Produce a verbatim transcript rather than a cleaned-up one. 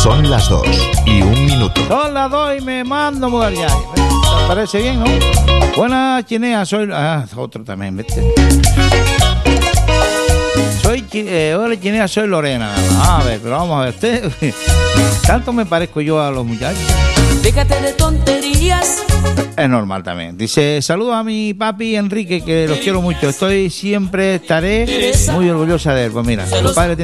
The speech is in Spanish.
Son las dos y un minuto. Son las dos y me mando mudar ya. ¿Te parece bien, no? Buenas, Chinea, soy... Ah, otro también, ¿viste? Soy... Eh, hola, Chinea, soy Lorena. A ver, pero vamos a ver. Usted... ¿Tanto me parezco yo a los muchachos? Déjate de tonterías. Es normal también. Dice, saludos a mi papi Enrique, que los quiero mucho. Estoy siempre, estaré muy orgullosa de él. Pues mira, tu padre tiene